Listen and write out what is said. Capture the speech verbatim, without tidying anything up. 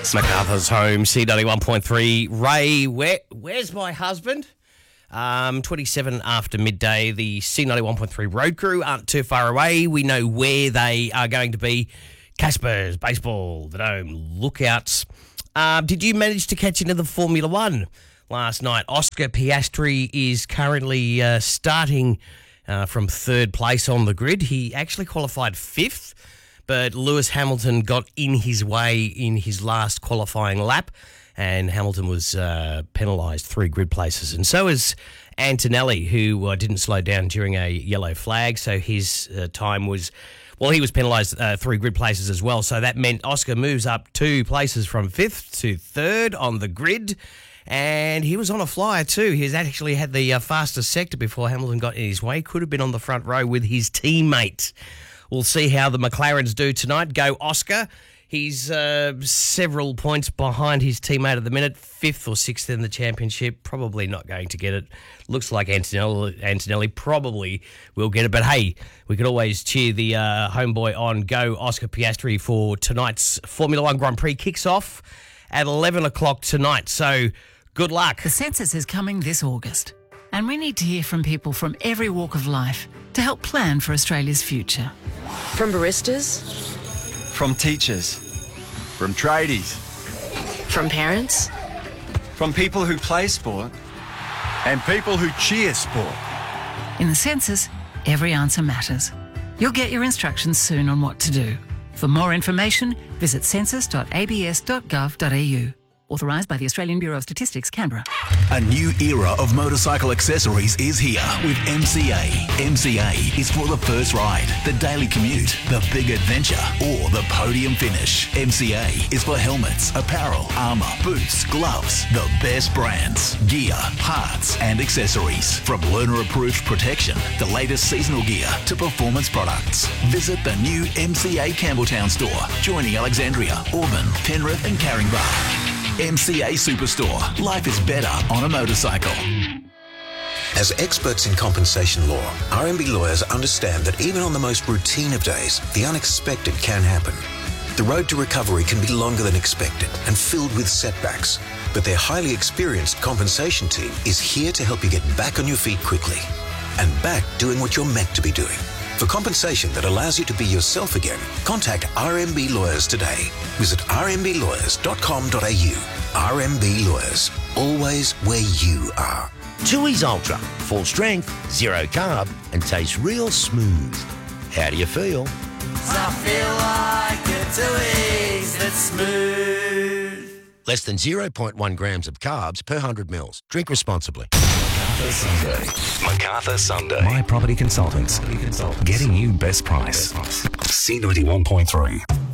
MacArthur's home, C ninety-one point three. Ray, where, where's my husband? Um, twenty-seven after midday. The C ninety-one point three road crew aren't too far away. We know where they are going to be. Casper's, baseball, the Dome, lookouts. Um, did you manage to catch into the Formula One last night? Oscar Piastri is currently uh, starting uh, from third place on the grid. He actually qualified fifth, but Lewis Hamilton got in his way in his last qualifying lap, and Hamilton was uh, penalised three grid places. And so is Antonelli, who uh, didn't slow down during a yellow flag, so his uh, time was... Well, he was penalised uh, three grid places as well, so that meant Oscar moves up two places from fifth to third on the grid, and he was on a flyer too. He's actually had the uh, fastest sector before Hamilton got in his way. Could have been on the front row with his teammate. We'll see how the McLarens do tonight. Go Oscar. He's uh, several points behind his teammate at the minute, fifth or sixth in the championship. Probably not going to get it. Looks like Antonelli, Antonelli probably will get it. But hey, we could always cheer the uh, homeboy on. Go Oscar Piastri for tonight's Formula One Grand Prix. Kicks off at eleven o'clock tonight. So good luck. The census is coming this August, and we need to hear from people from every walk of life to help plan for Australia's future. From baristas, from teachers, from tradies, from parents, from people who play sport, and people who cheer sport. In the census, every answer matters. You'll get your instructions soon on what to do. For more information, visit census dot a b s dot gov dot a u. Authorised by the Australian Bureau of Statistics, Canberra. A new era of motorcycle accessories is here with M C A. M C A is for the first ride, the daily commute, the big adventure, or the podium finish. M C A is for helmets, apparel, armour, boots, gloves, the best brands, gear, parts and accessories. From learner-approved protection, the latest seasonal gear to performance products. Visit the new M C A Campbelltown store, joining Alexandria, Auburn, Penrith and Caringbah. M C A Superstore. Life is better on a motorcycle. As experts in compensation law, R M B lawyers understand that even on the most routine of days, the unexpected can happen. The road to recovery can be longer than expected and filled with setbacks, but their highly experienced compensation team is here to help you get back on your feet quickly and back doing what you're meant to be doing. For compensation that allows you to be yourself again, contact R M B Lawyers today. Visit r m b lawyers dot com dot a u. R M B Lawyers, always where you are. Tooheys Ultra, full strength, zero carb, and tastes real smooth. How do you feel? I feel like a Tooheys that's smooth. Less than zero point one grams of carbs per one hundred mils. Drink responsibly. MacArthur Sunday. MacArthur Sunday. My Property Consultants. Getting you best price. C ninety-one point three.